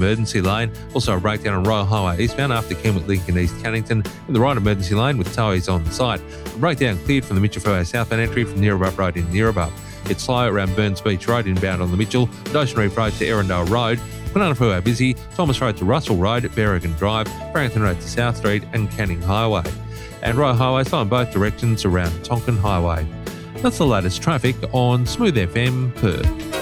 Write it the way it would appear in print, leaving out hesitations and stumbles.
emergency lane. Also a breakdown on Royal Highway eastbound after Kenwood Lincoln East Cannington in the right emergency lane with towies on site. A breakdown cleared from the Mitchell Freeway southbound entry from Neerabup Road in Neerabup. It's slow around Burns Beach Road inbound on the Mitchell, and Ocean Reef Road to Erindale Road. Kwinana Freeway busy, Thomas Road to Russell Road, Berrigan Drive, Barrington Road to South Street and Canning Highway. And Royal Highway slow in both directions around Tonkin Highway. That's the latest traffic on Smooth FM Perth.